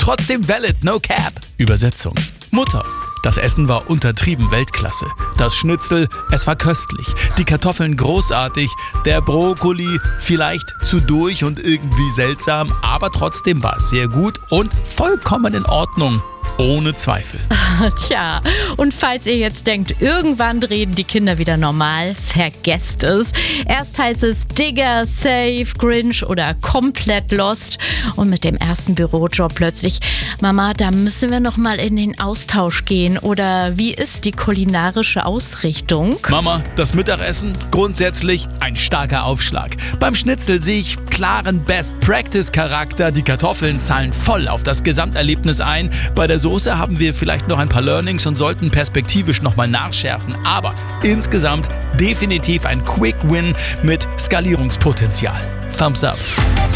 trotzdem valid, no cap. Übersetzung: Mutter: Das Essen war untertrieben Weltklasse. Das Schnitzel, es war köstlich. Die Kartoffeln großartig. Der Brokkoli vielleicht zu durch und irgendwie seltsam, aber trotzdem war es sehr gut und vollkommen in Ordnung. Ohne Zweifel. Tja, und falls ihr jetzt denkt, irgendwann reden die Kinder wieder normal, vergesst es. Erst heißt es Digger, Safe, Grinch oder komplett lost. Und mit dem ersten Bürojob plötzlich: Mama, da müssen wir noch mal in den Austausch gehen. Oder wie ist die kulinarische Ausrichtung? Mama, das Mittagessen? Grundsätzlich ein starker Aufschlag. Beim Schnitzel sehe ich klaren Best-Practice-Charakter. Die Kartoffeln zahlen voll auf das Gesamterlebnis ein. Bei der Soße haben wir vielleicht noch ein paar Learnings und sollten perspektivisch nochmal nachschärfen. Aber insgesamt definitiv ein Quick-Win mit Skalierungspotenzial. Thumbs up.